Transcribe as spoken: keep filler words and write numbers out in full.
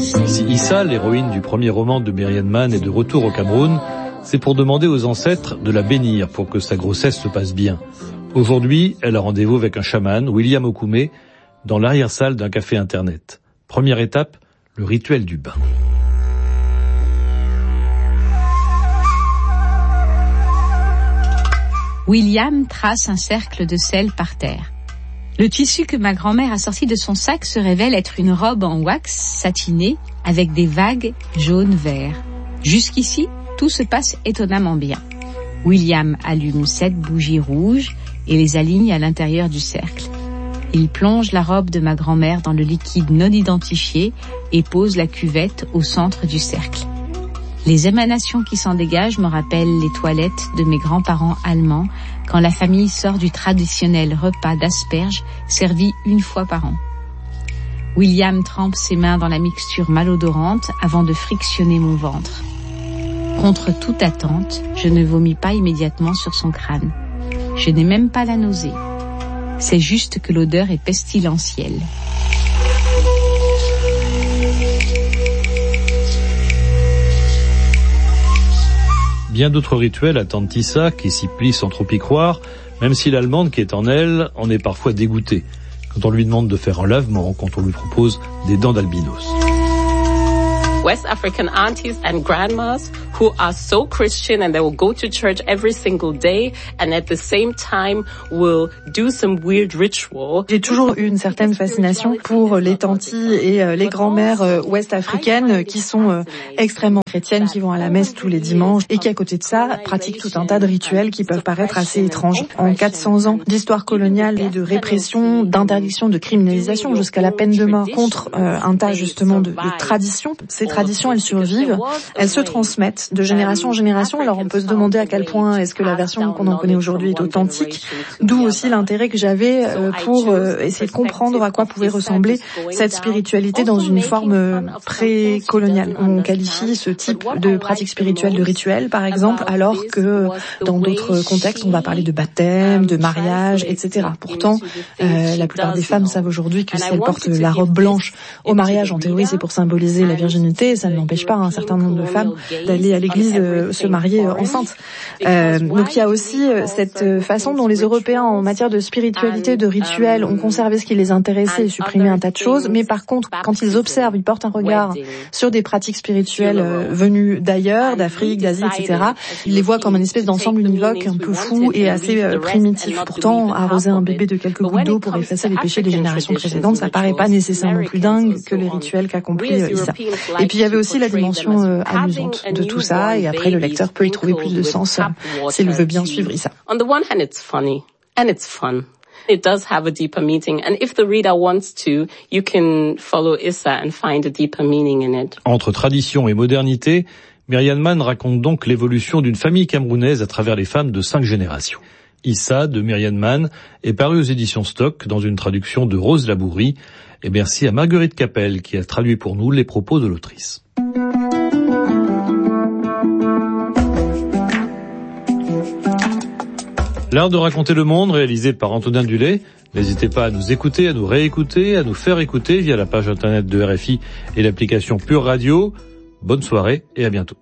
Si Issa, l'héroïne du premier roman de Myriam Mann, est de retour au Cameroun, c'est pour demander aux ancêtres de la bénir pour que sa grossesse se passe bien. Aujourd'hui, elle a rendez-vous avec un chaman, William Okume, dans l'arrière-salle d'un café internet. Première étape, le rituel du bain. William trace un cercle de sel par terre. Le tissu que ma grand-mère a sorti de son sac se révèle être une robe en wax satinée avec des vagues jaune-vert. Jusqu'ici, tout se passe étonnamment bien. William allume sept bougies rouges et les aligne à l'intérieur du cercle. Il plonge la robe de ma grand-mère dans le liquide non identifié et pose la cuvette au centre du cercle. Les émanations qui s'en dégagent me rappellent les toilettes de mes grands-parents allemands quand la famille sort du traditionnel repas d'asperges servi une fois par an. William trempe ses mains dans la mixture malodorante avant de frictionner mon ventre. Contre toute attente, je ne vomis pas immédiatement sur son crâne. Je n'ai même pas la nausée. C'est juste que l'odeur est pestilentielle. Bien d'autres rituels attendent Issa, qui s'y plie sans trop y croire, même si l'Allemande qui est en elle en est parfois dégoûtée, quand on lui demande de faire un lavement, quand on lui propose des dents d'albinos. West African aunties and grandmas who are so Christian and they will go to church every single day and at the same time will do some weird ritual. J'ai toujours eu une certaine fascination pour les tantis et les grand-mères ouest-africaines qui sont extrêmement chrétiennes, qui vont à la messe tous les dimanches et qui, à côté de ça, pratiquent tout un tas de rituels qui peuvent paraître assez étranges. En quatre cents ans d'histoire coloniale et de répression, d'interdiction, de criminalisation jusqu'à la peine de mort contre euh, un tas justement de, de traditions, ces traditions, elles survivent, elles se transmettent de génération en génération. Alors on peut se demander à quel point est-ce que la version qu'on en connaît aujourd'hui est authentique, d'où aussi l'intérêt que j'avais pour essayer de comprendre à quoi pouvait ressembler cette spiritualité dans une forme pré-coloniale. On qualifie ce type de pratique spirituelle de rituel, par exemple, alors que dans d'autres contextes, on va parler de baptême, de mariage, et cetera. Pourtant, euh, la plupart des femmes savent aujourd'hui que si elles portent la robe blanche au mariage, en théorie, c'est pour symboliser la virginité. Ça ne n'empêche pas un certain nombre de femmes d'aller à l'église euh, se marier euh, enceintes. Euh, donc il y a aussi euh, cette façon dont les Européens, en matière de spiritualité, de rituels, ont conservé ce qui les intéressait et supprimé un tas de choses. Mais par contre, quand ils observent, ils portent un regard sur des pratiques spirituelles euh, venues d'ailleurs, d'Afrique, d'Asie, et cetera. Ils les voient comme une espèce d'ensemble univoque un peu fou et assez euh, primitif. Pourtant, arroser un bébé de quelques gouttes d'eau pour effacer les péchés des générations précédentes, ça paraît pas nécésairement plus dingue que les rituels qu'accomplit euh, Issa. Et puis il y avait aussi la dimension euh, amusante de tout ça, et après le lecteur peut y trouver plus de sens euh, s'il veut bien suivre Issa. On the one hand, it's funny and it's fun. It does have a deeper meaning, and if the reader wants to, you can follow Issa and find a deeper meaning in it. Entre tradition et modernité, Myriam Mann raconte donc l'évolution d'une famille camerounaise à travers les femmes de cinq générations. Issa de Myriam Mann est paru aux éditions Stock dans une traduction de Rose Labourie, et merci à Marguerite Capel qui a traduit pour nous les propos de l'autrice. L'art de raconter le monde, réalisé par Antonin Dulay. N'hésitez pas à nous écouter, à nous réécouter, à nous faire écouter via la page internet de R F I et l'application Pure Radio. Bonne soirée et à bientôt.